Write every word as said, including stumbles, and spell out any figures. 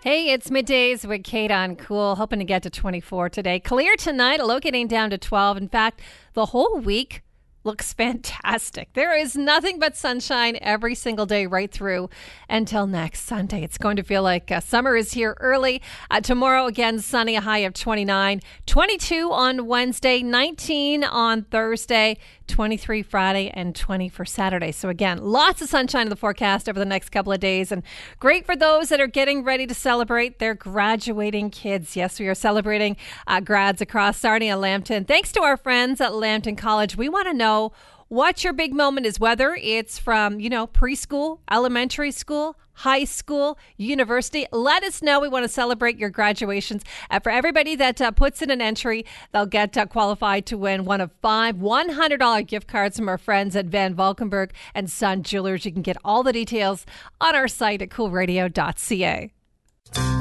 Hey, it's middays with Kate on Cool. Hoping to get to twenty-four today. Clear tonight, low getting down to twelve. In fact, the whole week looks fantastic. There is nothing but sunshine every single day right through until next Sunday. It's going to feel like uh, summer is here early. Uh, tomorrow, again, sunny, a high of twenty-nine. twenty-two on Wednesday, nineteen on Thursday, twenty-three Friday, and twenty for Saturday. So again, lots of sunshine in the forecast over the next couple of days, and great for those that are getting ready to celebrate their graduating kids. Yes, we are celebrating uh, grads across Sarnia and Lambton. Thanks to our friends at Lambton College. We want to know what your big moment is, whether it's from, you know, preschool, elementary school, high school, university. Let us know. We want to celebrate your graduations. Uh, for everybody that uh, puts in an entry, they'll get uh, qualified to win one of five one hundred dollars gift cards from our friends at Van Valkenburg and Son Jewelers. You can get all the details on our site at cool radio dot c a.